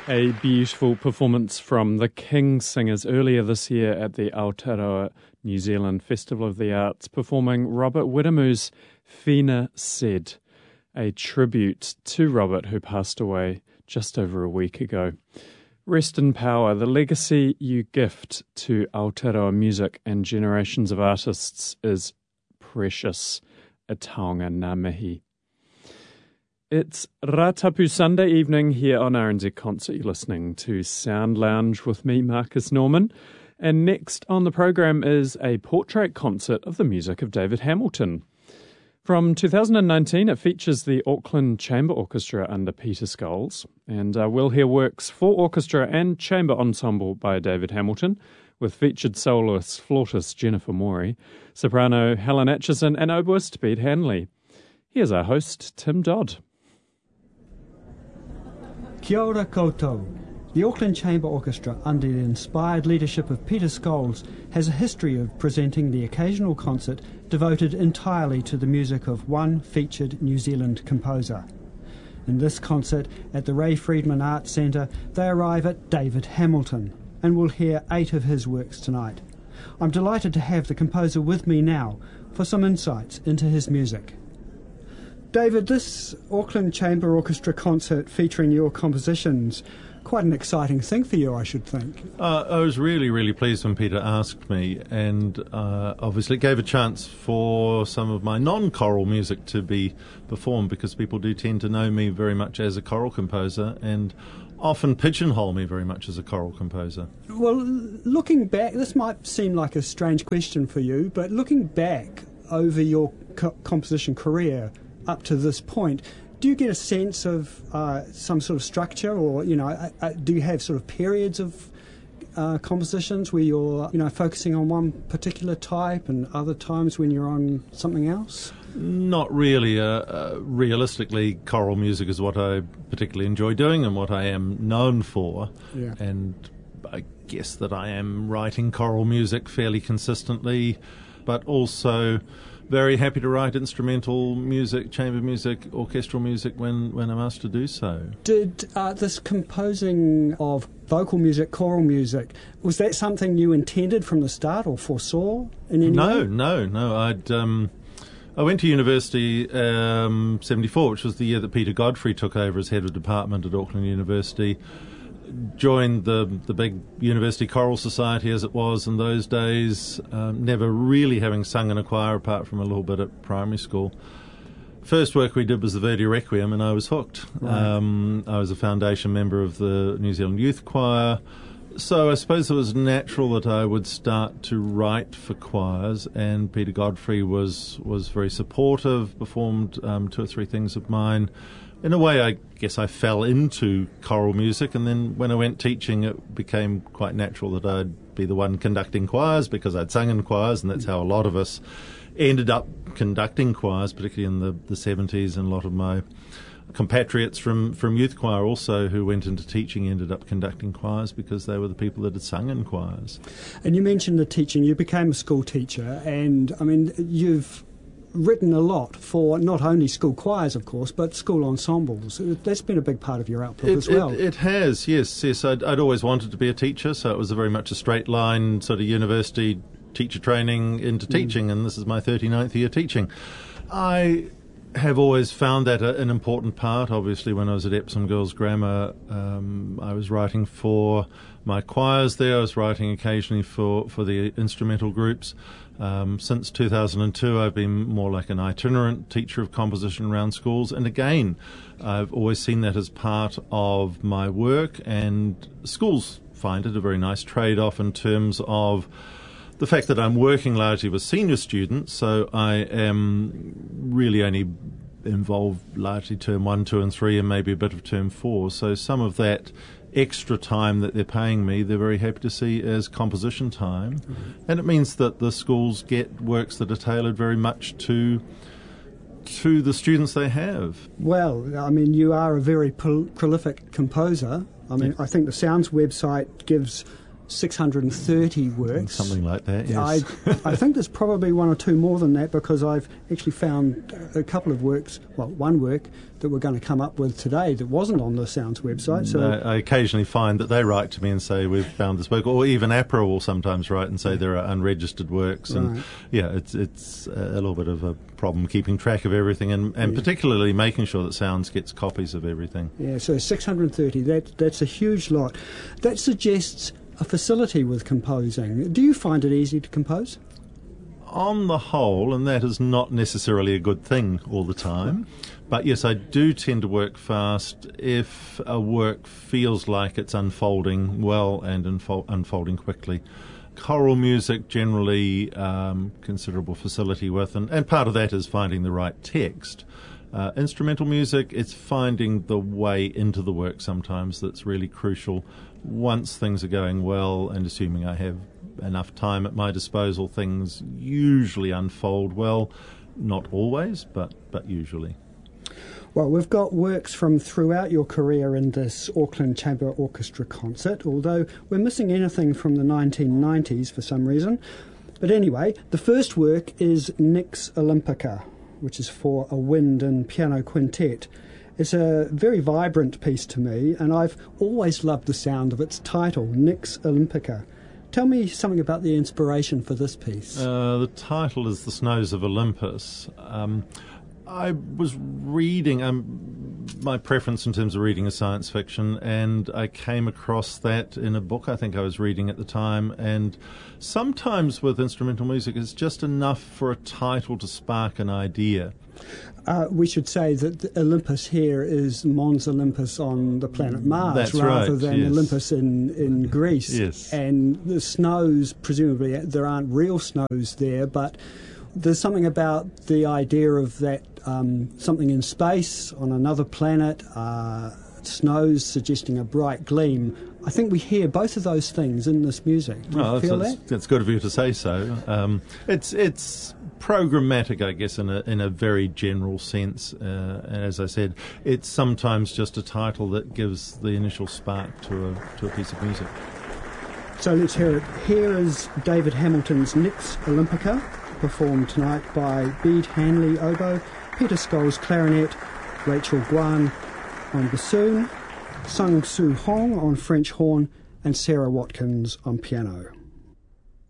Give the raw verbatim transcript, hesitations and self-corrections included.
A beautiful performance from the King Singers earlier this year at the Aotearoa New Zealand Festival of the Arts, performing Robert Widamoo's Fina Said, a tribute to Robert, who passed away just over a week ago. Rest in power, the legacy you gift to Aotearoa music and generations of artists is precious. A taonga ngā mihi. It's Ratapu Sunday evening here on R N Z Concert. You're listening to Sound Lounge with me, Marcus Norman. And next on the program is a portrait concert of the music of David Hamilton. From two thousand nineteen, it features the Auckland Chamber Orchestra under Peter Scholes. And uh, we'll hear works for orchestra and chamber ensemble by David Hamilton, with featured soloist flautist Jennifer Morey, soprano Helen Atchison, and oboist Bede Hanley. Here's our host, Tim Dodd. Kia ora koutou. The Auckland Chamber Orchestra, under the inspired leadership of Peter Scholes, has a history of presenting the occasional concert devoted entirely to the music of one featured New Zealand composer. In this concert at the Ray Friedman Arts Centre, they arrive at David Hamilton, and we'll hear eight of his works tonight. I'm delighted to have the composer with me now for some insights into his music. David, this Auckland Chamber Orchestra concert featuring your compositions, quite an exciting thing for you, I should think. Uh, I was really, really pleased when Peter asked me, and uh, obviously gave a chance for some of my non-choral music to be performed, because people do tend to know me very much as a choral composer and often pigeonhole me very much as a choral composer. Well, looking back, this might seem like a strange question for you, but looking back over your co- composition career up to this point, do you get a sense of uh, some sort of structure, or, you know, uh, uh, do you have sort of periods of uh, compositions where you're, you know, focusing on one particular type and other times when you're on something else? Not really. Uh, uh, realistically, choral music is what I particularly enjoy doing and what I am known for. Yeah. And I guess that I am writing choral music fairly consistently, but also very happy to write instrumental music, chamber music, orchestral music when, when I'm asked to do so. Did uh, this composing of vocal music, choral music, was that something you intended from the start or foresaw in any No, way? no, no. I'd um, I went to university um, seventy-four, which was the year that Peter Godfrey took over as head of department at Auckland University. Joined the the big university choral society as it was in those days, um, never really having sung in a choir apart from a little bit at primary school. First work we did was the Verdi Requiem, and I was hooked. Right. Um, I was a foundation member of the New Zealand Youth Choir, so I suppose it was natural that I would start to write for choirs, and Peter Godfrey was, was very supportive, performed um, two or three things of mine. In a way, I guess I fell into choral music, and then when I went teaching, it became quite natural that I'd be the one conducting choirs, because I'd sung in choirs, and that's how a lot of us ended up conducting choirs, particularly in the, the seventies, and a lot of my compatriots from, from youth choir also who went into teaching ended up conducting choirs because they were the people that had sung in choirs. And you mentioned the teaching. You became a school teacher, and, I mean, you've written a lot for not only school choirs, of course, but school ensembles. That's been a big part of your output it, as well. It, it has, yes, yes. I'd, I'd always wanted to be a teacher, so it was a very much a straight line sort of university teacher training into mm. teaching, and this is my thirty-ninth year teaching. I have always found that a, an important part. Obviously, when I was at Epsom Girls Grammar, um, I was writing for my choirs there. I was writing occasionally for, for the instrumental groups. Um, since two thousand two, I've been more like an itinerant teacher of composition around schools. And again, I've always seen that as part of my work, and schools find it a very nice trade-off in terms of the fact that I'm working largely with senior students, so I am really only involved largely term one, two and three, and maybe a bit of term four. So some of that extra time that they're paying me, they're very happy to see as composition time. Mm-hmm. And it means that the schools get works that are tailored very much to to the students they have. Well, I mean, you are a very prol- prolific composer. I mean, yeah. I think the Sounds website gives six hundred thirty works. Something like that, yes. I, I think there's probably one or two more than that, because I've actually found a couple of works, well, one work that we're going to come up with today that wasn't on the Sounds website. So I, I occasionally find that they write to me and say, we've found this work, or even APRA will sometimes write and say there are unregistered works. And Right. yeah, it's it's a little bit of a problem keeping track of everything, and, and Yeah. particularly making sure that Sounds gets copies of everything. Yeah, so six hundred thirty, that, that's a huge lot. That suggests a facility with composing. Do you find it easy to compose? On the whole, and that is not necessarily a good thing all the time, but yes, I do tend to work fast if a work feels like it's unfolding well and unfol- unfolding quickly. Choral music, generally um, considerable facility with, and, and part of that is finding the right text. Uh, instrumental music, it's finding the way into the work sometimes that's really crucial. Once things are going well, and assuming I have enough time at my disposal, things usually unfold well. Not always, but, but usually. Well, we've got works from throughout your career in this Auckland Chamber Orchestra concert, although we're missing anything from the nineteen nineties for some reason. But anyway, the first work is Nix Olympica, which is for a wind and piano quintet. It's a very vibrant piece to me, and I've always loved the sound of its title, Nix Olympica. Tell me something about the inspiration for this piece. Uh, the title is The Snows of Olympus. Um, I was reading, um, my preference in terms of reading is science fiction, and I came across that in a book I think I was reading at the time, and sometimes with instrumental music it's just enough for a title to spark an idea. Uh, we should say that the Olympus here is Mons Olympus on the planet Mars, That's rather right, than yes. Olympus in, in Greece. Yes. And the snows, presumably there aren't real snows there, but there's something about the idea of that um, something in space on another planet, uh, snows suggesting a bright gleam. I think we hear both of those things in this music. Do you Oh, feel that's, that? that's good of you to say so. Um, it's it's programmatic, I guess, in a in a very general sense. Uh, and as I said, it's sometimes just a title that gives the initial spark to a to a piece of music. So let's hear it. Here is David Hamilton's Nix Olympica, performed tonight by Bede Hanley oboe, Peter Scholes clarinet, Rachel Guan on bassoon, Sung Soo Hong on French horn, and Sarah Watkins on piano.